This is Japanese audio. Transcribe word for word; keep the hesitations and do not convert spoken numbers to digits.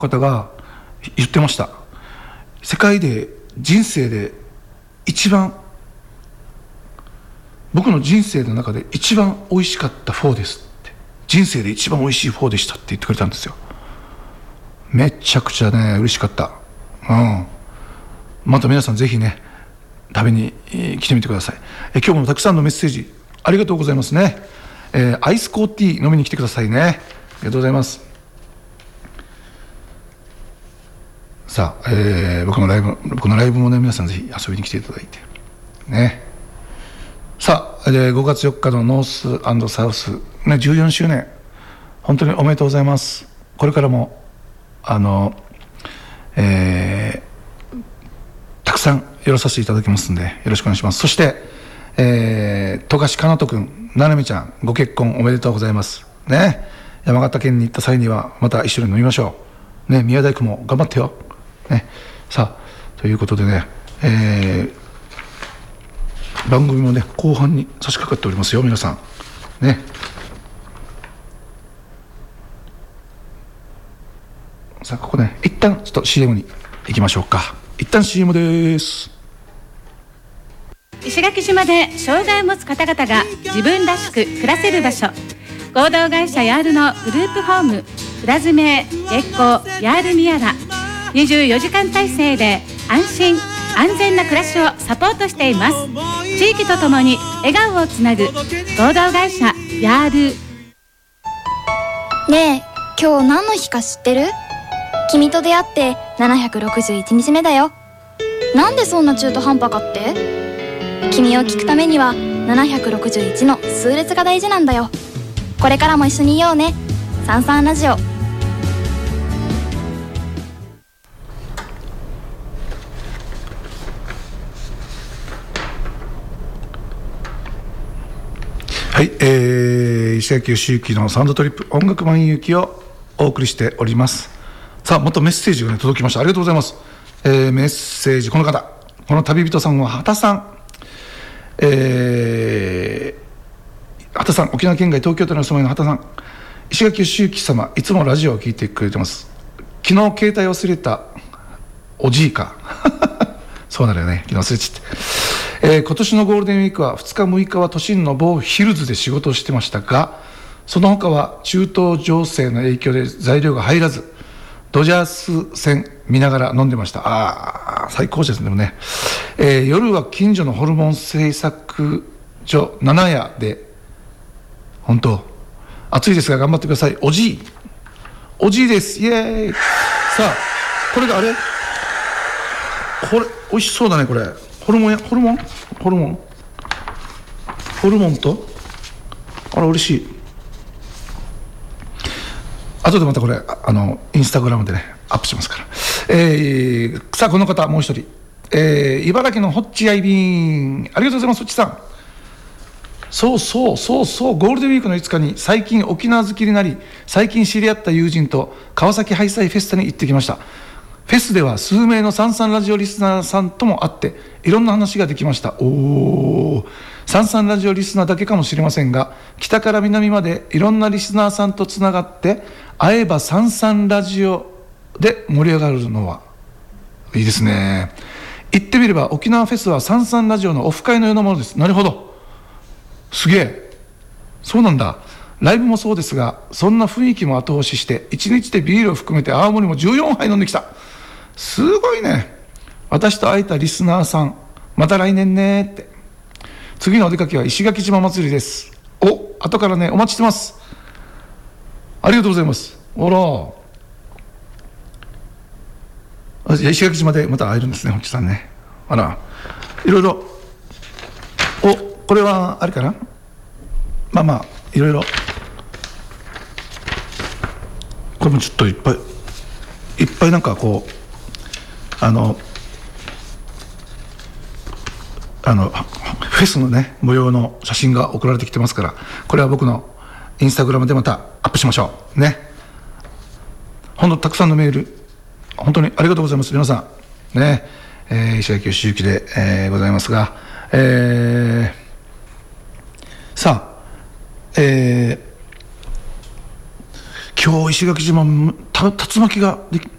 方が言ってました。世界で人生で一番、僕の人生の中で一番美味しかったフォーですって、人生で一番美味しいフォーでしたって言ってくれたんですよ。めちゃくちゃね嬉しかった。うん、また皆さんぜひね食べに、えー、来てみてください。えー、今日もたくさんのメッセージありがとうございますね。えー、アイスコーティー飲みに来てくださいね。ありがとうございます。さあ、えー、僕のライブ僕のライブもね皆さんぜひ遊びに来ていただいてね。さあ、えー、ごがつよっかのノース&サウス、ね、じゅうよんしゅうねん本当におめでとうございます。これからもあの、えー、たくさんやらさせていただきますんでよろしくお願いします。そして、えー、富樫かなとくん、ななみちゃんご結婚おめでとうございますね。山形県に行った際にはまた一緒に飲みましょうね。宮大工も頑張ってよね。さあということでね、えー、番組もね後半に差し掛かっておりますよ皆さんね。さあここね一旦ちょっと シーエム に行きましょうか。一旦 シーエム です。 石垣島で障害を持つ方々が自分らしく暮らせる場所、合同会社ヤールのグループホームプラズメ月光ヤールミヤラ、にじゅうよじかん体制で安心安全な暮らしをサポートしています。地域とともに笑顔をつなぐ合同会社ヤール。 ねえ、今日何の日か知ってる？君と出会ってななひゃくろくじゅういちにちめだよ。なんでそんな中途半端かって？君を聞くためにはななひゃくろくじゅういちの数列が大事なんだよ。これからも一緒にいようね。サンサンラジオ。 はい、えー、石垣義行のサウンドトリップ音楽漫遊記をお送りしております。さあまたメッセージが、ね、届きました。ありがとうございます。えー、メッセージこの方、この旅人さんは畑さん、えー、畑さん、沖縄県外東京都にお住まいの畑さん、石垣義行様いつもラジオを聞いてくれてます。昨日携帯忘れたおじいかそうなるよね、昨日忘れちゃって、えー、今年のゴールデンウィークはふつかむいかは都心の某ヒルズで仕事をしてましたが、その他は中東情勢の影響で材料が入らずドジャース戦見ながら飲んでました。ああ最高ですね。でもね、えー、夜は近所のホルモン製作所七屋で本当暑いですが頑張ってください。おじいおじいです。イエーイ。さあこれがあれこれ美味しそうだね。これホルモンやホルモンホルモンホルモンとあら嬉しい。後でまたこれあのインスタグラムでねアップしますから、えー、さあこの方もう一人、えー、茨城のホッチアイビーン、ありがとうございます。ホッチさん、そうそうそうそう、ゴールデンウィークのいつかに最近沖縄好きになり最近知り合った友人と川崎ハイサイフェスタに行ってきました。フェスでは数名のサンサンラジオリスナーさんとも会っていろんな話ができました。おー、サンサンラジオリスナーだけかもしれませんが、北から南までいろんなリスナーさんとつながって会えばサンサンラジオで盛り上がるのはいいですね。言ってみれば沖縄フェスはサンサンラジオのオフ会のようなものです。なるほど、すげえ、そうなんだ。ライブもそうですがそんな雰囲気も後押ししていちにちでビールを含めて青森もじゅうよんはい飲んできた。すごいね。私と会えたリスナーさんまた来年ねって。次のお出かけは石垣島祭りです。お、後からねお待ちしてます。ありがとうございます。あら、石垣島でまた会えるんですね、ホッチさんね。あら、いろいろ。お、これはあれかな、まあまあいろいろ、これもちょっといっぱいいっぱいなんかこうあのあのフェスのね模様の写真が送られてきてますから、これは僕のインスタグラムでまたアップしましょうね。ほんとたくさんのメール本当にありがとうございます皆さんね。えー、石垣義行で、えー、ございますが、えー、さあ、えー、今日石垣島た竜巻ができ